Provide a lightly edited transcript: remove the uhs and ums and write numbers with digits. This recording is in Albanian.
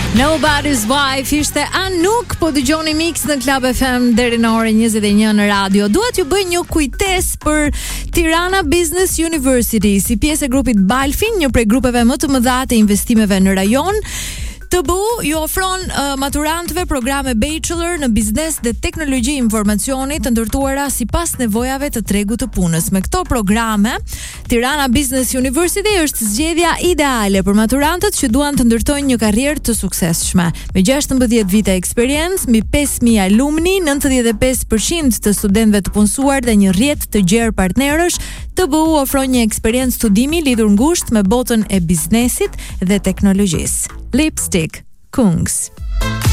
Nobody's Wife ishte Anuk, po dëgjoni Mix në Club FM deri në orën 21 në radio. Dua t'ju bëj një kujtes për Tirana Business University, si pjesë e grupit Balfin, një prej grupeve më të mëdha të investimeve në rajon. TBU ju ofron maturantëve programe bachelor në biznes dhe teknologji informacionit të ndërtuara sipas nevojave të tregut të punës. Me këto programe, Tirana Business University është zgjedhja ideale për maturantët që duan të ndërtojnë një karrierë të suksesshme. Me 16 vite eksperiencë, mbi 5000 alumni, 95% të studentëve të punësuar dhe një rrjet të gjerë partnerësh, TBU ofron një eksperiencë studimi lidhur ngushtë me botën e biznesit dhe teknologjisë. Lipstick Kungs.